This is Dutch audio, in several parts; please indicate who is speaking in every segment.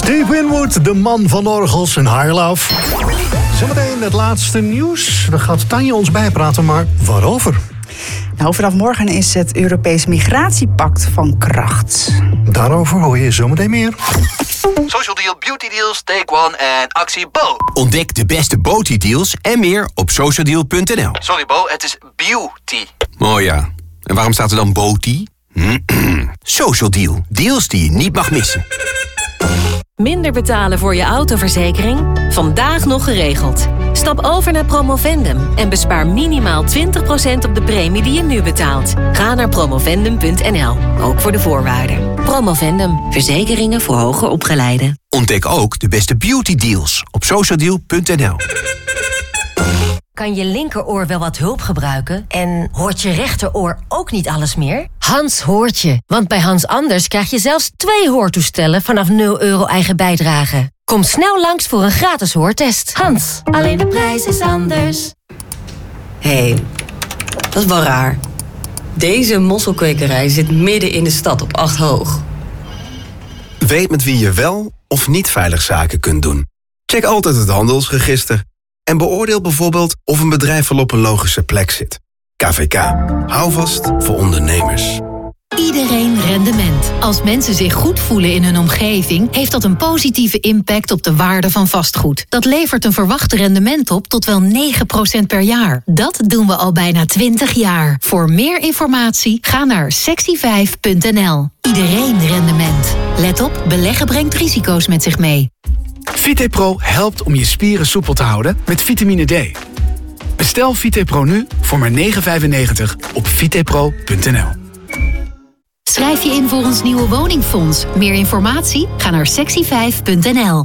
Speaker 1: Dave Winwood, de man van de orgels en Higher Love. Zometeen het laatste nieuws. Daar gaat Tanja ons bijpraten, maar waarover?
Speaker 2: Nou, vanaf morgen is het Europees Migratiepact van kracht.
Speaker 1: Daarover hoor je zometeen meer.
Speaker 3: Social Deal, Beauty Deals, Take One en Actie Bo.
Speaker 4: Ontdek de beste beauty-deals en meer op socialdeal.nl.
Speaker 3: Sorry Bo, het is beauty.
Speaker 4: Oh ja, en waarom staat er dan beauty? Social Deal, deals die je niet mag missen.
Speaker 5: Minder betalen voor je autoverzekering? Vandaag nog geregeld. Stap over naar Promovendum en bespaar minimaal 20% op de premie die je nu betaalt. Ga naar promovendum.nl, ook voor de voorwaarden. Promovendum, verzekeringen voor hoger opgeleiden.
Speaker 4: Ontdek ook de beste beauty deals op socialdeal.nl.
Speaker 6: Kan je linkeroor wel wat hulp gebruiken? En hoort je rechteroor ook niet alles meer? Hans hoort je, want bij Hans Anders krijg je zelfs 2 hoortoestellen vanaf €0 eigen bijdrage. Kom snel langs voor een gratis hoortest. Hans, alleen de prijs is anders.
Speaker 7: Hé, dat is wel raar. Deze mosselkwekerij zit midden in de stad op 8 hoog.
Speaker 8: Weet met wie je wel of niet veilig zaken kunt doen. Check altijd het handelsregister. En beoordeel bijvoorbeeld of een bedrijf wel op een logische plek zit. KVK. Hou vast voor ondernemers.
Speaker 9: Iedereen rendement. Als mensen zich goed voelen in hun omgeving, heeft dat een positieve impact op de waarde van vastgoed. Dat levert een verwacht rendement op tot wel 9% per jaar. Dat doen we al bijna 20 jaar. Voor meer informatie ga naar sexy5.nl. Iedereen rendement. Let op, beleggen brengt risico's met zich mee.
Speaker 10: VitePro helpt om je spieren soepel te houden met vitamine D. Bestel VitePro nu voor maar €9,95 op vitepro.nl.
Speaker 9: Schrijf je in voor ons nieuwe woningfonds. Meer informatie? Ga naar sexy5.nl.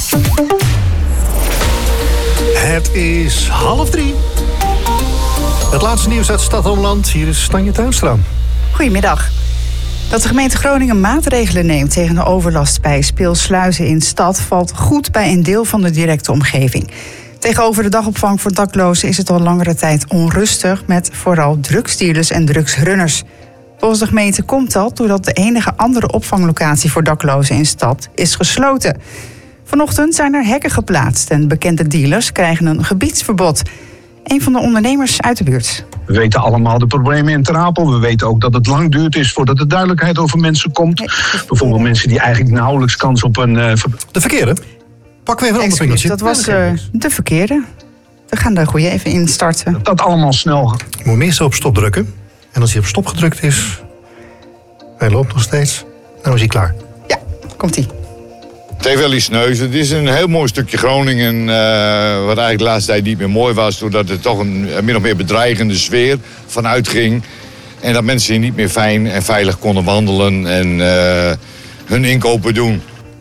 Speaker 1: Het is 2:30. Het laatste nieuws uit Stad Omland. Hier is Tanja Tuinstra.
Speaker 2: Goedemiddag. Dat de gemeente Groningen maatregelen neemt tegen de overlast bij speelsluizen in stad valt goed bij een deel van de directe omgeving. Tegenover de dagopvang voor daklozen is het al langere tijd onrustig met vooral drugsdealers en drugsrunners. Volgens de gemeente komt dat doordat de enige andere opvanglocatie voor daklozen in stad is gesloten. Vanochtend zijn er hekken geplaatst en bekende dealers krijgen een gebiedsverbod. Een van de ondernemers uit de buurt.
Speaker 11: We weten allemaal de problemen in Ter Apel. We weten ook dat het lang duurt is voordat er duidelijkheid over mensen komt. Bijvoorbeeld mensen die eigenlijk nauwelijks kans op een...
Speaker 1: De verkeerde? Pak weer even een ander vingertje.
Speaker 2: Dat was de verkeerde. We gaan de goede even instarten.
Speaker 11: Dat allemaal snel.
Speaker 1: Je moet meestal op stop drukken. En als hij op stop gedrukt is... Hij loopt nog steeds. Nou is hij klaar.
Speaker 2: Ja, komt-ie.
Speaker 12: Het heeft wel iets neus. Het is een heel mooi stukje Groningen. Wat eigenlijk de laatste tijd niet meer mooi was. Doordat er toch een min of meer bedreigende sfeer vanuit ging. En dat mensen hier niet meer fijn en veilig konden wandelen. En hun inkopen doen.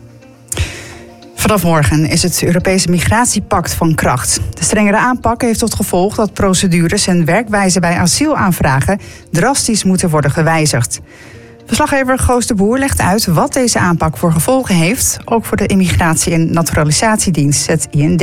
Speaker 2: Vanaf morgen is het Europese Migratiepact van kracht. De strengere aanpak heeft tot gevolg dat procedures en werkwijzen bij asielaanvragen drastisch moeten worden gewijzigd. Verslaggever Goos de Boer legt uit wat deze aanpak voor gevolgen heeft, ook voor de Immigratie- en Naturalisatiedienst, het IND.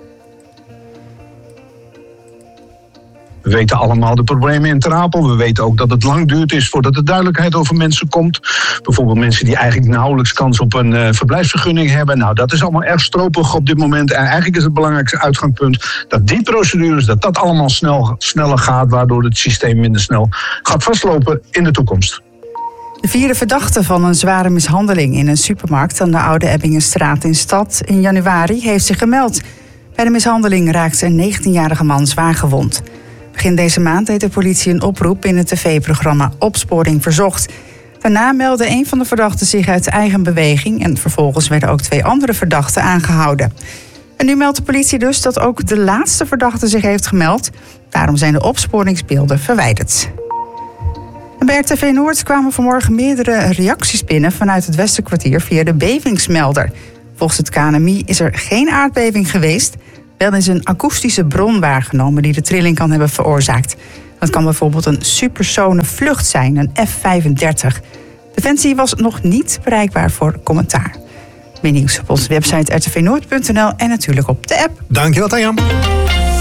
Speaker 11: We weten allemaal de problemen in Ter Apel. We weten ook dat het lang duurt is voordat er duidelijkheid over mensen komt. Bijvoorbeeld mensen die eigenlijk nauwelijks kans op een verblijfsvergunning hebben. Nou, dat is allemaal erg stroperig op dit moment. En eigenlijk is het belangrijkste uitgangspunt dat die procedures, dat allemaal sneller gaat, waardoor het systeem minder snel gaat vastlopen in de toekomst.
Speaker 2: De 4e verdachte van een zware mishandeling in een supermarkt aan de Oude Ebbingenstraat in Stad in januari heeft zich gemeld. Bij de mishandeling raakte een 19-jarige man zwaar gewond. Begin deze maand deed de politie een oproep in het tv-programma Opsporing Verzocht. Daarna meldde een van de verdachten zich uit eigen beweging en vervolgens werden ook 2 andere verdachten aangehouden. En nu meldt de politie dus dat ook de laatste verdachte zich heeft gemeld. Daarom zijn de opsporingsbeelden verwijderd. En bij RTV Noord kwamen vanmorgen meerdere reacties binnen vanuit het Westerkwartier via de bevingsmelder. Volgens het KNMI is er geen aardbeving geweest. Wel is een akoestische bron waargenomen die de trilling kan hebben veroorzaakt. Dat kan bijvoorbeeld een supersone vlucht zijn, een F-35. Defensie was nog niet bereikbaar voor commentaar. Meer nieuws op onze website rtvnoord.nl en natuurlijk op de app.
Speaker 1: Dankjewel, Tanja.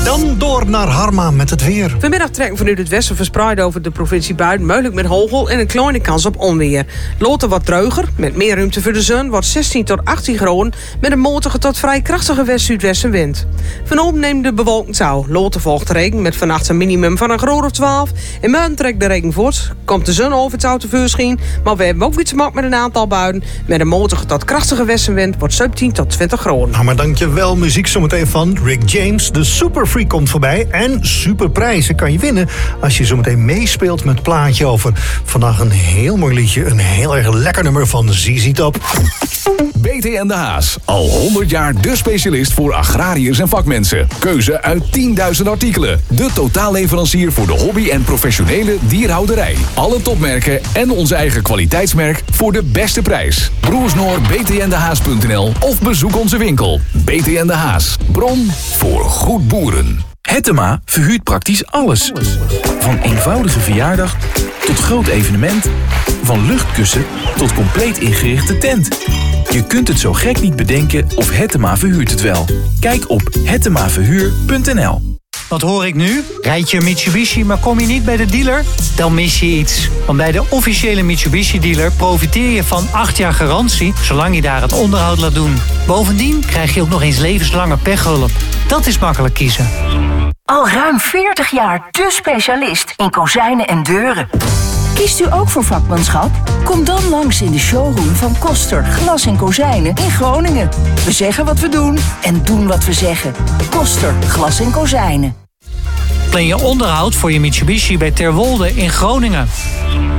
Speaker 1: Dan door naar Harma met het weer.
Speaker 13: Vanmiddag trekken vanuit het westen verspreid over de provincie buiten, mogelijk met hagel en een kleine kans op onweer. Loten wat dreuger, met meer ruimte voor de zon, wordt 16 tot 18 graden met een matige tot vrij krachtige west-zuidwestenwind. Vanavond neemt de bewolking toe. Loten volgt regen met vannacht een minimum van een graad of 12. En morgen trekt de regen voort. Komt de zon over het touw tevoorschijn, maar we hebben ook weer te maken met een aantal buien. Met een matige tot krachtige westenwind wordt 17 tot 20 graden.
Speaker 1: Nou, maar dankjewel. Muziek zometeen van Rick James. De Superfreak komt voorbij. En superprijzen kan je winnen als je zometeen meespeelt met het plaatje over vandaag een heel mooi liedje. Een heel erg lekker nummer van ZZ Top.
Speaker 14: BT en de Haas. Al 100 jaar de specialist voor agrariërs en vakmensen. Keuze uit 10.000 artikelen. De totaalleverancier voor de hobby en professionele dierhouderij. Alle topmerken en onze eigen kwaliteitsmerk voor de beste prijs. Broers Noor, btndehaas.nl of bezoek onze winkel. BT en de Haas. Bron voor goed boeren.
Speaker 15: Hettema verhuurt praktisch alles. Van eenvoudige verjaardag tot groot evenement. Van luchtkussen tot compleet ingerichte tent. Je kunt het zo gek niet bedenken of Hettema verhuurt het wel. Kijk op hettemaverhuur.nl.
Speaker 16: Wat hoor ik nu? Rijd je een Mitsubishi, maar kom je niet bij de dealer? Dan mis je iets. Want bij de officiële Mitsubishi-dealer profiteer je van 8 jaar garantie, zolang je daar het onderhoud laat doen. Bovendien krijg je ook nog eens levenslange pechhulp. Dat is makkelijk kiezen.
Speaker 17: Al ruim 40 jaar de specialist in kozijnen en deuren. Kiest u ook voor vakmanschap? Kom dan langs in de showroom van Koster Glas en Kozijnen in Groningen. We zeggen wat we doen en doen wat we zeggen. Koster Glas en Kozijnen.
Speaker 16: Plan je onderhoud voor je Mitsubishi bij Terwolde in Groningen.